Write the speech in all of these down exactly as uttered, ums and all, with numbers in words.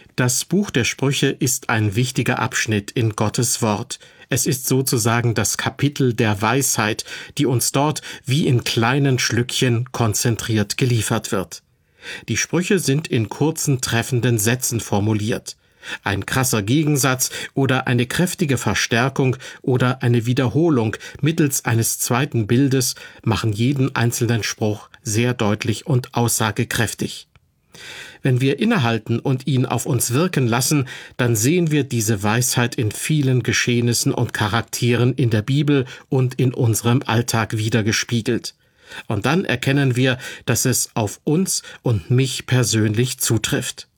Das Buch der Sprüche ist ein wichtiger Abschnitt in Gottes Wort. Es ist sozusagen das Kapitel der Weisheit, die uns dort wie in kleinen Schlückchen konzentriert geliefert wird. Die Sprüche sind in kurzen, treffenden Sätzen formuliert. Ein krasser Gegensatz oder eine kräftige Verstärkung oder eine Wiederholung mittels eines zweiten Bildes machen jeden einzelnen Spruch sehr deutlich und aussagekräftig. Wenn wir innehalten und ihn auf uns wirken lassen, dann sehen wir diese Weisheit in vielen Geschehnissen und Charakteren in der Bibel und in unserem Alltag widergespiegelt. Und dann erkennen wir, dass es auf uns und mich persönlich zutrifft.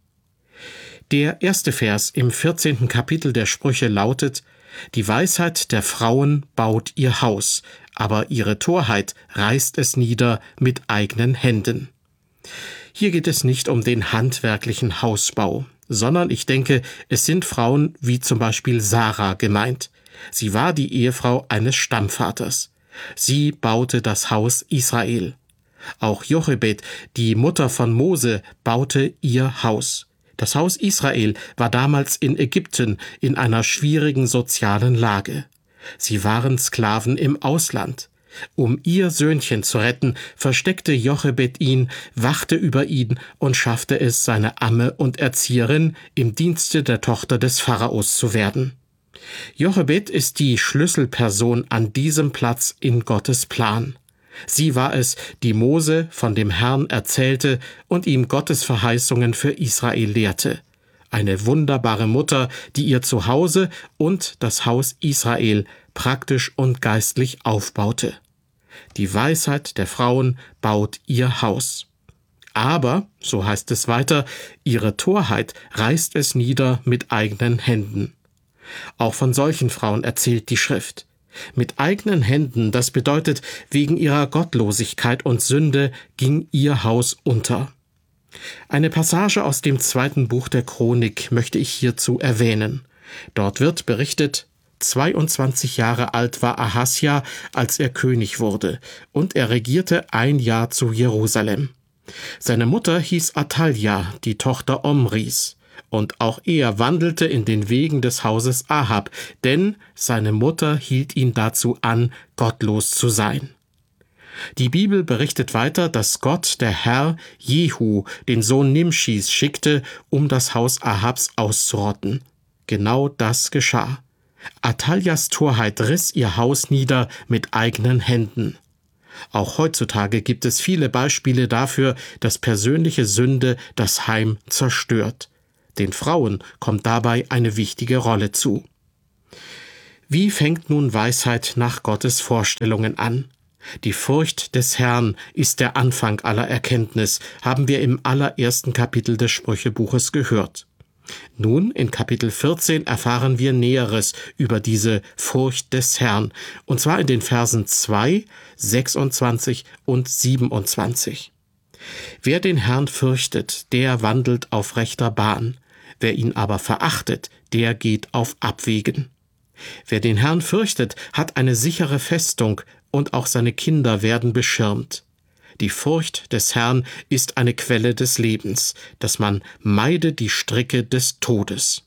Der erste Vers im vierzehnten Kapitel der Sprüche lautet: Die Weisheit der Frauen baut ihr Haus, aber ihre Torheit reißt es nieder mit eigenen Händen. Hier geht es nicht um den handwerklichen Hausbau, sondern ich denke, es sind Frauen wie zum Beispiel Sarah gemeint. Sie war die Ehefrau eines Stammvaters. Sie baute das Haus Israel. Auch Jochebed, die Mutter von Mose, baute ihr Haus. Das Haus Israel war damals in Ägypten in einer schwierigen sozialen Lage. Sie waren Sklaven im Ausland. Um ihr Söhnchen zu retten, versteckte Jochebed ihn, wachte über ihn und schaffte es, seine Amme und Erzieherin im Dienste der Tochter des Pharaos zu werden. Jochebed ist die Schlüsselperson an diesem Platz in Gottes Plan. Sie war es, die Mose von dem Herrn erzählte und ihm Gottes Verheißungen für Israel lehrte. Eine wunderbare Mutter, die ihr Zuhause und das Haus Israel praktisch und geistlich aufbaute. Die Weisheit der Frauen baut ihr Haus. Aber, so heißt es weiter, ihre Torheit reißt es nieder mit eigenen Händen. Auch von solchen Frauen erzählt die Schrift. Mit eigenen Händen, das bedeutet, wegen ihrer Gottlosigkeit und Sünde ging ihr Haus unter. Eine Passage aus dem zweiten Buch der Chronik möchte ich hierzu erwähnen. Dort wird berichtet: zweiundzwanzig Jahre alt war Ahasja, als er König wurde, und er regierte ein Jahr zu Jerusalem. Seine Mutter hieß Athalja, die Tochter Omris. Und auch er wandelte in den Wegen des Hauses Ahab, denn seine Mutter hielt ihn dazu an, gottlos zu sein. Die Bibel berichtet weiter, dass Gott, der Herr, Jehu, den Sohn Nimschis, schickte, um das Haus Ahabs auszurotten. Genau das geschah. Athaljas Torheit riss ihr Haus nieder mit eigenen Händen. Auch heutzutage gibt es viele Beispiele dafür, dass persönliche Sünde das Heim zerstört. Den Frauen kommt dabei eine wichtige Rolle zu. Wie fängt nun Weisheit nach Gottes Vorstellungen an? Die Furcht des Herrn ist der Anfang aller Erkenntnis, haben wir im allerersten Kapitel des Sprüchebuches gehört. Nun, in Kapitel vierzehn, erfahren wir Näheres über diese Furcht des Herrn, und zwar in den Versen zwei, sechsundzwanzig und siebenundzwanzig. Wer den Herrn fürchtet, der wandelt auf rechter Bahn. Wer ihn aber verachtet, der geht auf Abwegen. Wer den Herrn fürchtet, hat eine sichere Festung, und auch seine Kinder werden beschirmt. Die Furcht des Herrn ist eine Quelle des Lebens, dass man meide die Stricke des Todes.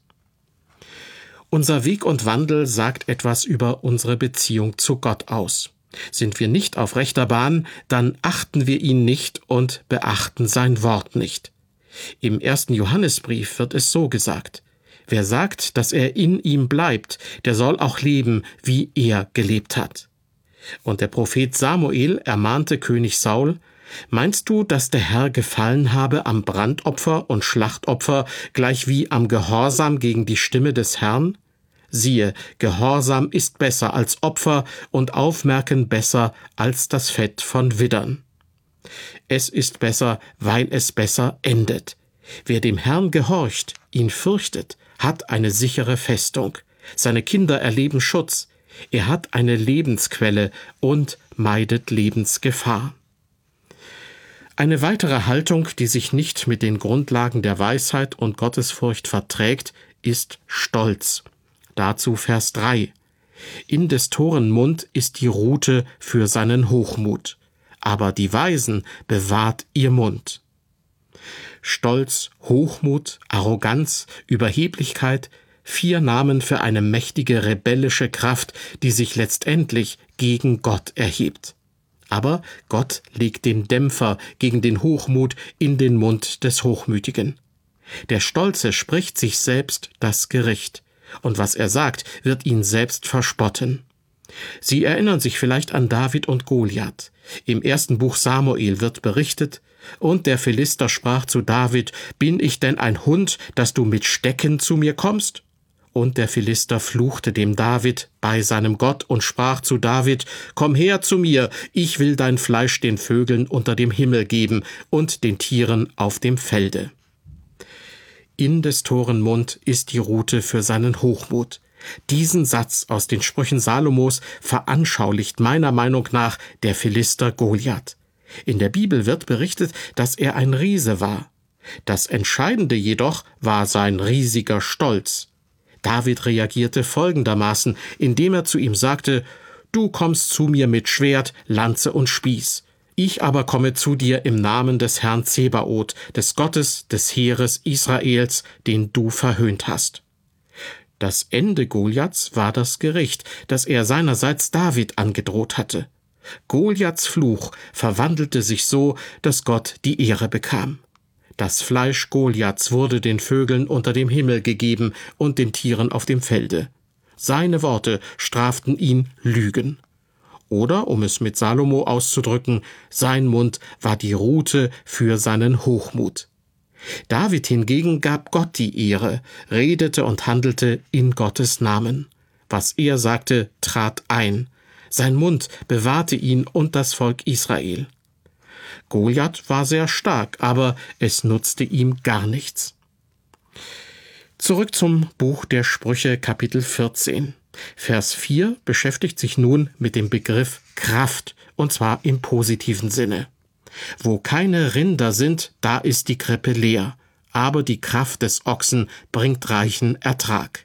Unser Weg und Wandel sagt etwas über unsere Beziehung zu Gott aus. Sind wir nicht auf rechter Bahn, dann achten wir ihn nicht und beachten sein Wort nicht. Im ersten Johannesbrief wird es so gesagt: Wer sagt, dass er in ihm bleibt, der soll auch leben, wie er gelebt hat. Und der Prophet Samuel ermahnte König Saul: Meinst du, dass der Herr gefallen habe am Brandopfer und Schlachtopfer, gleichwie am Gehorsam gegen die Stimme des Herrn? Siehe, Gehorsam ist besser als Opfer und Aufmerken besser als das Fett von Widdern. Es ist besser, weil es besser endet. Wer dem Herrn gehorcht, ihn fürchtet, hat eine sichere Festung. Seine Kinder erleben Schutz. Er hat eine Lebensquelle und meidet Lebensgefahr. Eine weitere Haltung, die sich nicht mit den Grundlagen der Weisheit und Gottesfurcht verträgt, ist Stolz. Dazu Vers drei. In des Toren Mund ist die Rute für seinen Hochmut, aber die Weisen bewahrt ihr Mund. Stolz, Hochmut, Arroganz, Überheblichkeit, vier Namen für eine mächtige rebellische Kraft, die sich letztendlich gegen Gott erhebt. Aber Gott legt den Dämpfer gegen den Hochmut in den Mund des Hochmütigen. Der Stolze spricht sich selbst das Gericht, und was er sagt, wird ihn selbst verspotten. Sie erinnern sich vielleicht an David und Goliath. Im ersten Buch Samuel wird berichtet: Und der Philister sprach zu David: Bin ich denn ein Hund, dass du mit Stecken zu mir kommst? Und der Philister fluchte dem David bei seinem Gott und sprach zu David: Komm her zu mir, ich will dein Fleisch den Vögeln unter dem Himmel geben und den Tieren auf dem Felde. In des Toren Mund ist die Rute für seinen Hochmut. Diesen Satz aus den Sprüchen Salomos veranschaulicht meiner Meinung nach der Philister Goliath. In der Bibel wird berichtet, dass er ein Riese war. Das Entscheidende jedoch war sein riesiger Stolz. David reagierte folgendermaßen, indem er zu ihm sagte: Du kommst zu mir mit Schwert, Lanze und Spieß. Ich aber komme zu dir im Namen des Herrn Zebaoth, des Gottes des Heeres Israels, den du verhöhnt hast. Das Ende Goliaths war das Gericht, das er seinerseits David angedroht hatte. Goliaths Fluch verwandelte sich so, dass Gott die Ehre bekam. Das Fleisch Goliaths wurde den Vögeln unter dem Himmel gegeben und den Tieren auf dem Felde. Seine Worte straften ihn Lügen. Oder, um es mit Salomo auszudrücken, sein Mund war die Rute für seinen Hochmut. David hingegen gab Gott die Ehre, redete und handelte in Gottes Namen. Was er sagte, trat ein. Sein Mund bewahrte ihn und das Volk Israel. Goliath war sehr stark, aber es nutzte ihm gar nichts. Zurück zum Buch der Sprüche, Kapitel vierzehn. Vers vier beschäftigt sich nun mit dem Begriff Kraft, und zwar im positiven Sinne. Wo keine Rinder sind, da ist die Krippe leer, aber die Kraft des Ochsen bringt reichen Ertrag.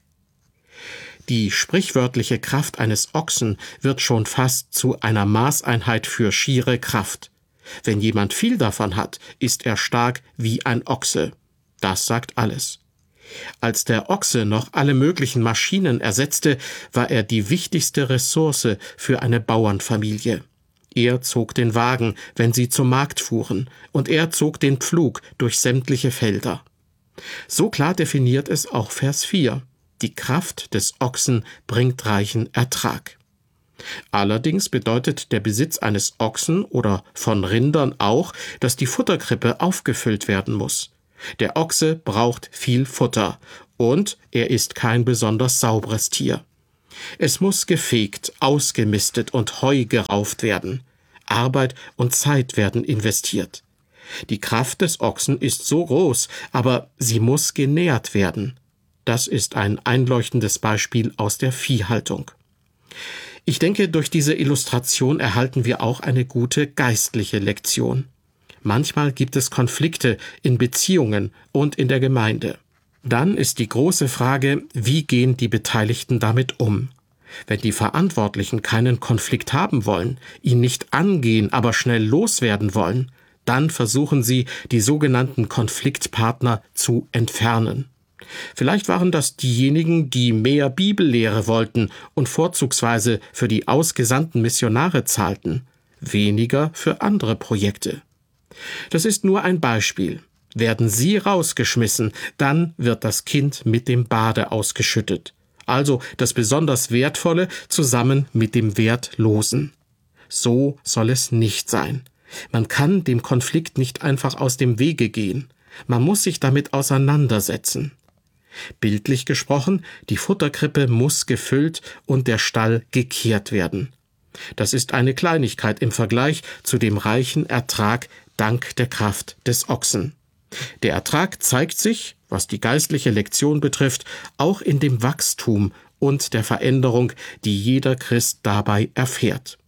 Die sprichwörtliche Kraft eines Ochsen wird schon fast zu einer Maßeinheit für schiere Kraft. Wenn jemand viel davon hat, ist er stark wie ein Ochse. Das sagt alles. Als der Ochse noch alle möglichen Maschinen ersetzte, war er die wichtigste Ressource für eine Bauernfamilie. Er zog den Wagen, wenn sie zum Markt fuhren, und er zog den Pflug durch sämtliche Felder. So klar definiert es auch Vers vier. Die Kraft des Ochsen bringt reichen Ertrag. Allerdings bedeutet der Besitz eines Ochsen oder von Rindern auch, dass die Futterkrippe aufgefüllt werden muss. Der Ochse braucht viel Futter und er ist kein besonders sauberes Tier. Es muss gefegt, ausgemistet und Heu gerauft werden. Arbeit und Zeit werden investiert. Die Kraft des Ochsen ist so groß, aber sie muss genährt werden. Das ist ein einleuchtendes Beispiel aus der Viehhaltung. Ich denke, durch diese Illustration erhalten wir auch eine gute geistliche Lektion. Manchmal gibt es Konflikte in Beziehungen und in der Gemeinde. Dann ist die große Frage, wie gehen die Beteiligten damit um? Wenn die Verantwortlichen keinen Konflikt haben wollen, ihn nicht angehen, aber schnell loswerden wollen, dann versuchen sie, die sogenannten Konfliktpartner zu entfernen. Vielleicht waren das diejenigen, die mehr Bibellehre wollten und vorzugsweise für die ausgesandten Missionare zahlten, weniger für andere Projekte. Das ist nur ein Beispiel. Werden sie rausgeschmissen, dann wird das Kind mit dem Bade ausgeschüttet. Also das besonders Wertvolle zusammen mit dem Wertlosen. So soll es nicht sein. Man kann dem Konflikt nicht einfach aus dem Wege gehen. Man muss sich damit auseinandersetzen. Bildlich gesprochen, die Futterkrippe muss gefüllt und der Stall gekehrt werden. Das ist eine Kleinigkeit im Vergleich zu dem reichen Ertrag dank der Kraft des Ochsen. Der Ertrag zeigt sich, was die geistliche Lektion betrifft, auch in dem Wachstum und der Veränderung, die jeder Christ dabei erfährt.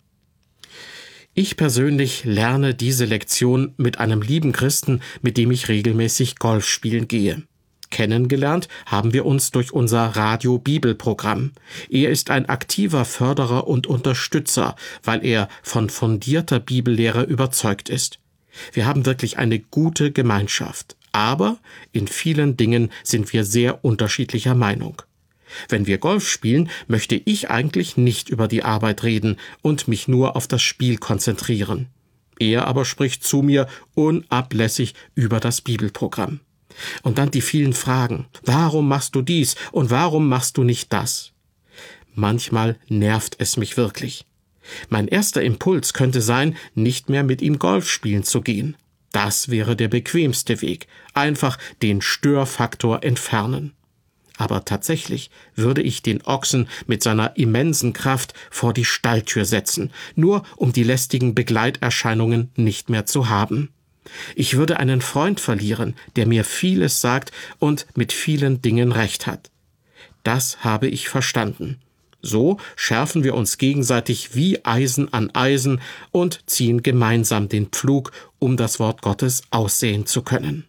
Ich persönlich lerne diese Lektion mit einem lieben Christen, mit dem ich regelmäßig Golf spielen gehe. Kennengelernt haben wir uns durch unser Radio-Bibelprogramm. Er ist ein aktiver Förderer und Unterstützer, weil er von fundierter Bibellehre überzeugt ist. Wir haben wirklich eine gute Gemeinschaft. Aber in vielen Dingen sind wir sehr unterschiedlicher Meinung. Wenn wir Golf spielen, möchte ich eigentlich nicht über die Arbeit reden und mich nur auf das Spiel konzentrieren. Er aber spricht zu mir unablässig über das Bibelprogramm. Und dann die vielen Fragen. Warum machst du dies und warum machst du nicht das? Manchmal nervt es mich wirklich. Mein erster Impuls könnte sein, nicht mehr mit ihm Golf spielen zu gehen. Das wäre der bequemste Weg. Einfach den Störfaktor entfernen. Aber tatsächlich würde ich den Ochsen mit seiner immensen Kraft vor die Stalltür setzen, nur um die lästigen Begleiterscheinungen nicht mehr zu haben. Ich würde einen Freund verlieren, der mir vieles sagt und mit vielen Dingen recht hat. Das habe ich verstanden. So schärfen wir uns gegenseitig wie Eisen an Eisen und ziehen gemeinsam den Pflug, um das Wort Gottes aussehen zu können.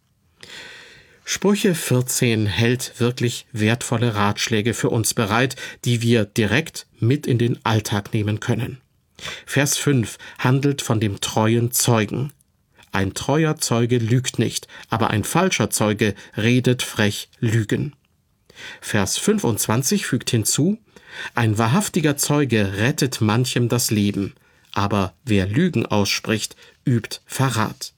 Sprüche vierzehn hält wirklich wertvolle Ratschläge für uns bereit, die wir direkt mit in den Alltag nehmen können. Vers fünf handelt von dem treuen Zeugen. Ein treuer Zeuge lügt nicht, aber ein falscher Zeuge redet frech Lügen. Vers fünfundzwanzig fügt hinzu: Ein wahrhaftiger Zeuge rettet manchem das Leben, aber wer Lügen ausspricht, übt Verrat.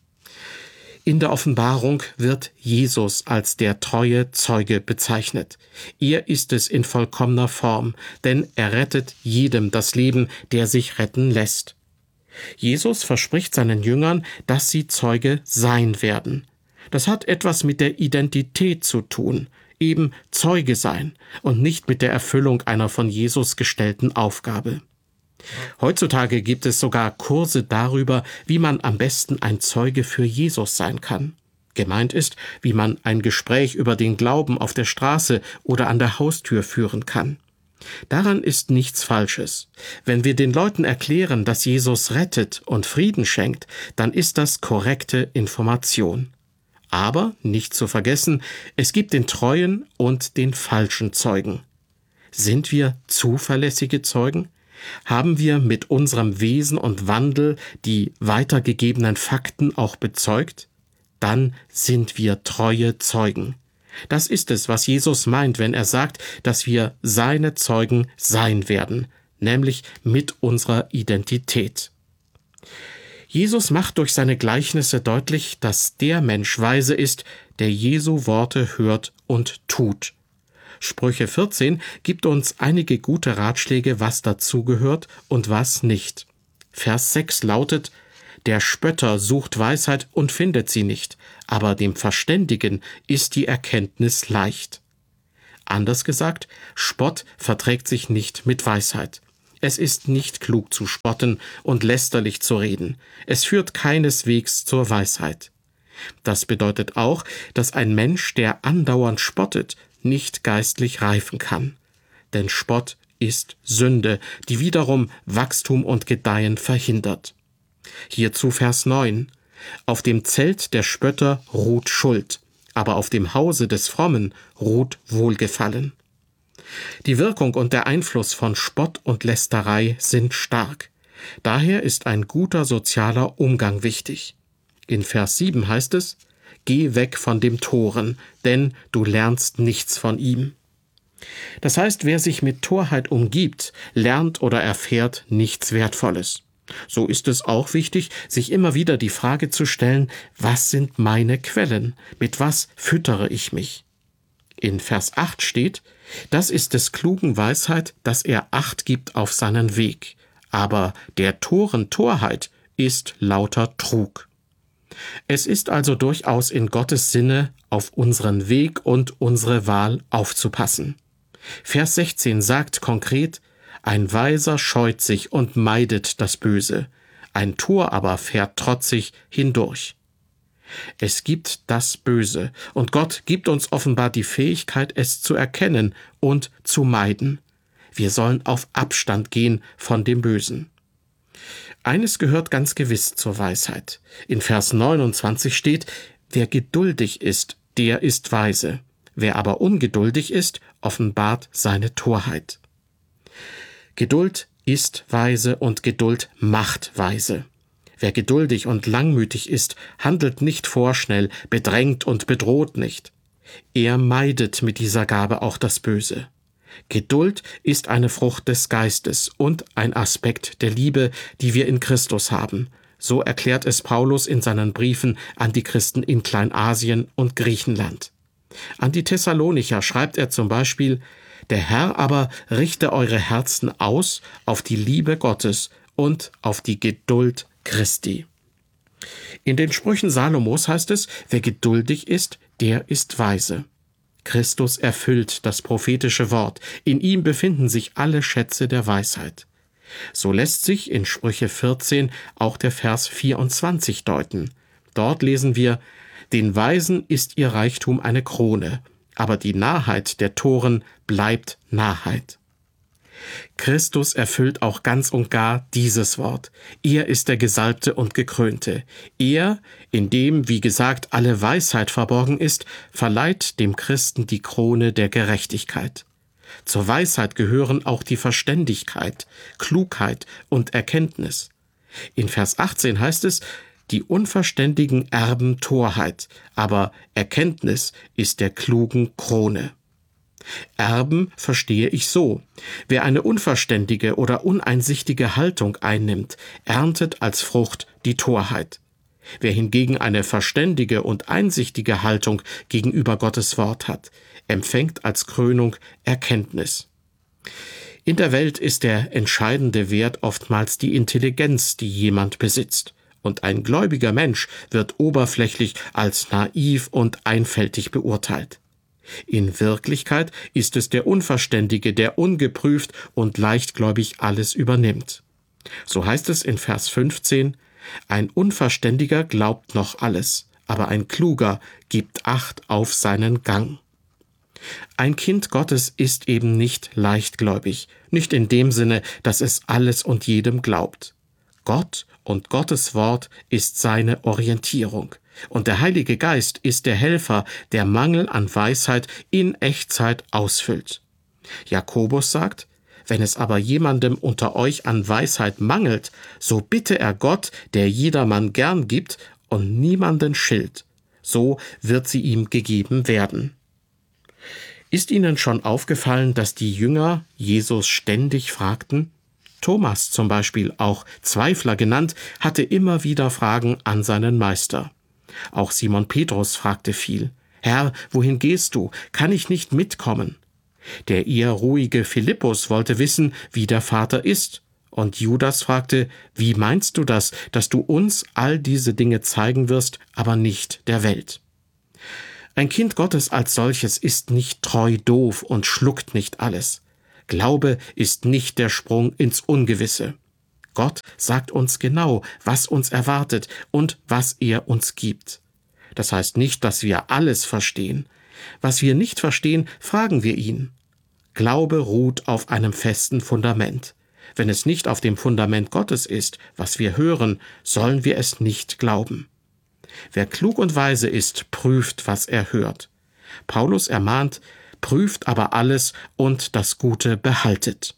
In der Offenbarung wird Jesus als der treue Zeuge bezeichnet. Er ist es in vollkommener Form, denn er rettet jedem das Leben, der sich retten lässt. Jesus verspricht seinen Jüngern, dass sie Zeuge sein werden. Das hat etwas mit der Identität zu tun, eben Zeuge sein und nicht mit der Erfüllung einer von Jesus gestellten Aufgabe. Heutzutage gibt es sogar Kurse darüber, wie man am besten ein Zeuge für Jesus sein kann. Gemeint ist, wie man ein Gespräch über den Glauben auf der Straße oder an der Haustür führen kann. Daran ist nichts Falsches. Wenn wir den Leuten erklären, dass Jesus rettet und Frieden schenkt, dann ist das korrekte Information. Aber, nicht zu vergessen, es gibt den treuen und den falschen Zeugen. Sind wir zuverlässige Zeugen? Haben wir mit unserem Wesen und Wandel die weitergegebenen Fakten auch bezeugt? Dann sind wir treue Zeugen. Das ist es, was Jesus meint, wenn er sagt, dass wir seine Zeugen sein werden, nämlich mit unserer Identität. Jesus macht durch seine Gleichnisse deutlich, dass der Mensch weise ist, der Jesu Worte hört und tut. Sprüche vierzehn gibt uns einige gute Ratschläge, was dazugehört und was nicht. Vers sechs lautet: Der Spötter sucht Weisheit und findet sie nicht, aber dem Verständigen ist die Erkenntnis leicht. Anders gesagt, Spott verträgt sich nicht mit Weisheit. Es ist nicht klug zu spotten und lästerlich zu reden. Es führt keineswegs zur Weisheit. Das bedeutet auch, dass ein Mensch, der andauernd spottet, nicht geistlich reifen kann. Denn Spott ist Sünde, die wiederum Wachstum und Gedeihen verhindert. Hierzu Vers neun. Auf dem Zelt der Spötter ruht Schuld, aber auf dem Hause des Frommen ruht Wohlgefallen. Die Wirkung und der Einfluss von Spott und Lästerei sind stark. Daher ist ein guter sozialer Umgang wichtig. In Vers sieben heißt es: Geh weg von dem Toren, denn du lernst nichts von ihm. Das heißt, wer sich mit Torheit umgibt, lernt oder erfährt nichts Wertvolles. So ist es auch wichtig, sich immer wieder die Frage zu stellen: Was sind meine Quellen? Mit was füttere ich mich? In Vers acht steht: Das ist des Klugen Weisheit, dass er Acht gibt auf seinen Weg. Aber der Toren Torheit ist lauter Trug. Es ist also durchaus in Gottes Sinne, auf unseren Weg und unsere Wahl aufzupassen. Vers sechzehn sagt konkret: Ein Weiser scheut sich und meidet das Böse, ein Tor aber fährt trotzig hindurch. Es gibt das Böse, und Gott gibt uns offenbar die Fähigkeit, es zu erkennen und zu meiden. Wir sollen auf Abstand gehen von dem Bösen. Eines gehört ganz gewiss zur Weisheit. In Vers neunundzwanzig steht: Wer geduldig ist, der ist weise. Wer aber ungeduldig ist, offenbart seine Torheit. Geduld ist weise und Geduld macht weise. Wer geduldig und langmütig ist, handelt nicht vorschnell, bedrängt und bedroht nicht. Er meidet mit dieser Gabe auch das Böse. Geduld ist eine Frucht des Geistes und ein Aspekt der Liebe, die wir in Christus haben. So erklärt es Paulus in seinen Briefen an die Christen in Kleinasien und Griechenland. An die Thessalonicher schreibt er zum Beispiel: Der Herr aber richte eure Herzen aus auf die Liebe Gottes und auf die Geduld Christi. In den Sprüchen Salomos heißt es: Wer geduldig ist, der ist weise. Christus erfüllt das prophetische Wort. In ihm befinden sich alle Schätze der Weisheit. So lässt sich in Sprüche vierzehn auch der Vers vierundzwanzig deuten. Dort lesen wir: Den Weisen ist ihr Reichtum eine Krone, aber die Narrheit der Toren bleibt Narrheit. Christus erfüllt auch ganz und gar dieses Wort. Er ist der Gesalbte und Gekrönte. Er, in dem, wie gesagt, alle Weisheit verborgen ist, verleiht dem Christen die Krone der Gerechtigkeit. Zur Weisheit gehören auch die Verständigkeit, Klugheit und Erkenntnis. In Vers achtzehn heißt es: Die Unverständigen erben Torheit, aber Erkenntnis ist der Klugen Krone. Erben verstehe ich so: Wer eine unverständige oder uneinsichtige Haltung einnimmt, erntet als Frucht die Torheit. Wer hingegen eine verständige und einsichtige Haltung gegenüber Gottes Wort hat, empfängt als Krönung Erkenntnis. In der Welt ist der entscheidende Wert oftmals die Intelligenz, die jemand besitzt. Und ein gläubiger Mensch wird oberflächlich als naiv und einfältig beurteilt. In Wirklichkeit ist es der Unverständige, der ungeprüft und leichtgläubig alles übernimmt. So heißt es in Vers fünfzehn: Ein Unverständiger glaubt noch alles, aber ein Kluger gibt Acht auf seinen Gang. Ein Kind Gottes ist eben nicht leichtgläubig, nicht in dem Sinne, dass es alles und jedem glaubt. Gott und Gottes Wort ist seine Orientierung. Und der Heilige Geist ist der Helfer, der Mangel an Weisheit in Echtzeit ausfüllt. Jakobus sagt: Wenn es aber jemandem unter euch an Weisheit mangelt, so bitte er Gott, der jedermann gern gibt und niemanden schilt. So wird sie ihm gegeben werden. Ist Ihnen schon aufgefallen, dass die Jünger Jesus ständig fragten? Thomas zum Beispiel, auch Zweifler genannt, hatte immer wieder Fragen an seinen Meister. Auch Simon Petrus fragte viel: Herr, wohin gehst du? Kann ich nicht mitkommen? Der eher ruhige Philippus wollte wissen, wie der Vater ist. Und Judas fragte: Wie meinst du das, dass du uns all diese Dinge zeigen wirst, aber nicht der Welt? Ein Kind Gottes als solches ist nicht treu doof und schluckt nicht alles. Glaube ist nicht der Sprung ins Ungewisse. Gott sagt uns genau, was uns erwartet und was er uns gibt. Das heißt nicht, dass wir alles verstehen. Was wir nicht verstehen, fragen wir ihn. Glaube ruht auf einem festen Fundament. Wenn es nicht auf dem Fundament Gottes ist, was wir hören, sollen wir es nicht glauben. Wer klug und weise ist, prüft, was er hört. Paulus ermahnt: Prüft aber alles und das Gute behaltet.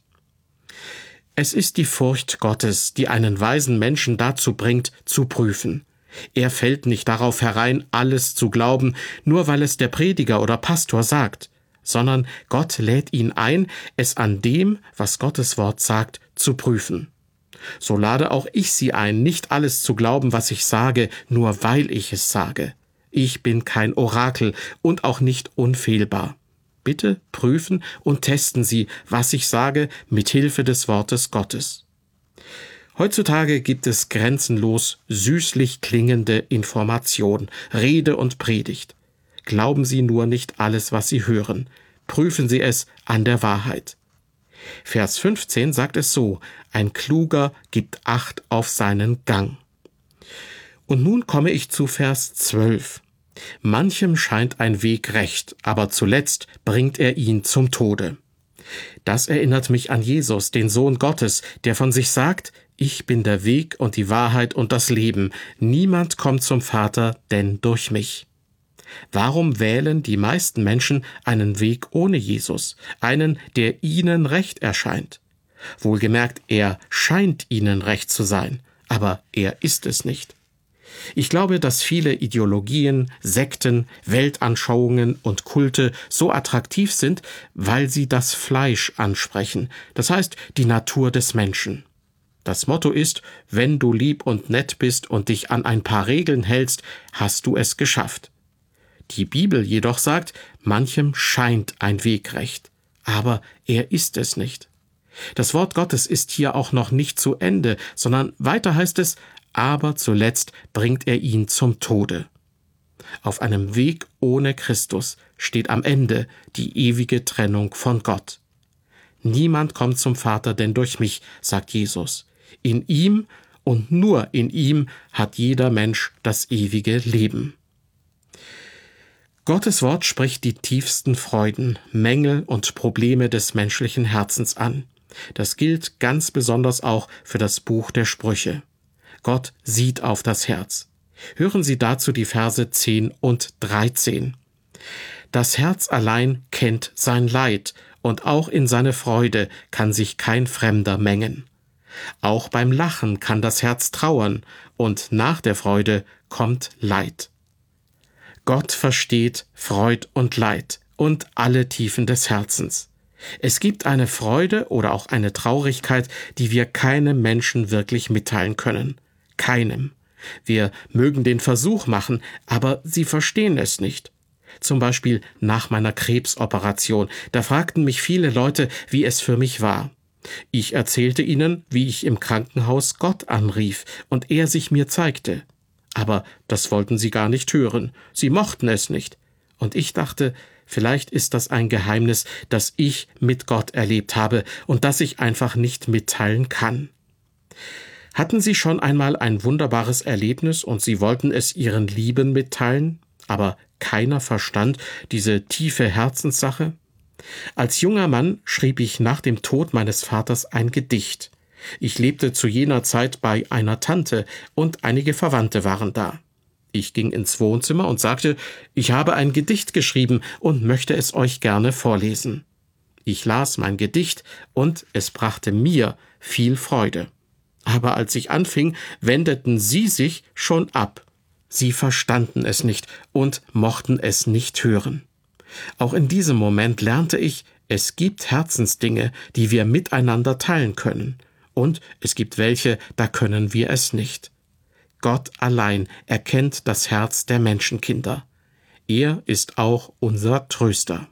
Es ist die Furcht Gottes, die einen weisen Menschen dazu bringt, zu prüfen. Er fällt nicht darauf herein, alles zu glauben, nur weil es der Prediger oder Pastor sagt, sondern Gott lädt ihn ein, es an dem, was Gottes Wort sagt, zu prüfen. So lade auch ich Sie ein, nicht alles zu glauben, was ich sage, nur weil ich es sage. Ich bin kein Orakel und auch nicht unfehlbar. Bitte prüfen und testen Sie, was ich sage, mit Hilfe des Wortes Gottes. Heutzutage gibt es grenzenlos süßlich klingende Information, Rede und Predigt. Glauben Sie nur nicht alles, was Sie hören. Prüfen Sie es an der Wahrheit. Vers fünfzehn sagt es so: Ein Kluger gibt Acht auf seinen Gang. Und nun komme ich zu Vers zwölf. Manchem scheint ein Weg recht, aber zuletzt bringt er ihn zum Tode. Das erinnert mich an Jesus, den Sohn Gottes, der von sich sagt: Ich bin der Weg und die Wahrheit und das Leben. Niemand kommt zum Vater, denn durch mich. Warum wählen die meisten Menschen einen Weg ohne Jesus, einen, der ihnen recht erscheint? Wohlgemerkt, er scheint ihnen recht zu sein, aber er ist es nicht. Ich glaube, dass viele Ideologien, Sekten, Weltanschauungen und Kulte so attraktiv sind, weil sie das Fleisch ansprechen, das heißt die Natur des Menschen. Das Motto ist, wenn du lieb und nett bist und dich an ein paar Regeln hältst, hast du es geschafft. Die Bibel jedoch sagt, manchem scheint ein Weg recht, aber er ist es nicht. Das Wort Gottes ist hier auch noch nicht zu Ende, sondern weiter heißt es, aber zuletzt bringt er ihn zum Tode. Auf einem Weg ohne Christus steht am Ende die ewige Trennung von Gott. Niemand kommt zum Vater denn durch mich, sagt Jesus. In ihm und nur in ihm hat jeder Mensch das ewige Leben. Gottes Wort spricht die tiefsten Freuden, Mängel und Probleme des menschlichen Herzens an. Das gilt ganz besonders auch für das Buch der Sprüche. Gott sieht auf das Herz. Hören Sie dazu die Verse zehn und dreizehn. Das Herz allein kennt sein Leid, und auch in seine Freude kann sich kein Fremder mengen. Auch beim Lachen kann das Herz trauern, und nach der Freude kommt Leid. Gott versteht Freud und Leid und alle Tiefen des Herzens. Es gibt eine Freude oder auch eine Traurigkeit, die wir keinem Menschen wirklich mitteilen können. Keinem. Wir mögen den Versuch machen, aber sie verstehen es nicht. Zum Beispiel nach meiner Krebsoperation. Da fragten mich viele Leute, wie es für mich war. Ich erzählte ihnen, wie ich im Krankenhaus Gott anrief und er sich mir zeigte. Aber das wollten sie gar nicht hören. Sie mochten es nicht. Und ich dachte, vielleicht ist das ein Geheimnis, das ich mit Gott erlebt habe und das ich einfach nicht mitteilen kann. Hatten Sie schon einmal ein wunderbares Erlebnis und Sie wollten es Ihren Lieben mitteilen, aber keiner verstand diese tiefe Herzenssache? Als junger Mann schrieb ich nach dem Tod meines Vaters ein Gedicht. Ich lebte zu jener Zeit bei einer Tante und einige Verwandte waren da. Ich ging ins Wohnzimmer und sagte, ich habe ein Gedicht geschrieben und möchte es euch gerne vorlesen. Ich las mein Gedicht und es brachte mir viel Freude. Aber als ich anfing, wendeten sie sich schon ab. Sie verstanden es nicht und mochten es nicht hören. Auch in diesem Moment lernte ich, es gibt Herzensdinge, die wir miteinander teilen können. Und es gibt welche, da können wir es nicht. Gott allein erkennt das Herz der Menschenkinder. Er ist auch unser Tröster.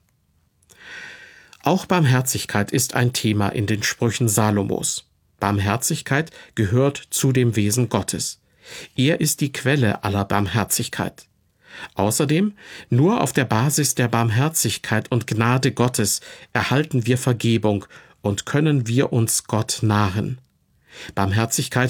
Auch Barmherzigkeit ist ein Thema in den Sprüchen Salomos. Barmherzigkeit gehört zu dem Wesen Gottes. Er ist die Quelle aller Barmherzigkeit. Außerdem, nur auf der Basis der Barmherzigkeit und Gnade Gottes erhalten wir Vergebung und können wir uns Gott nahen. Barmherzigkeit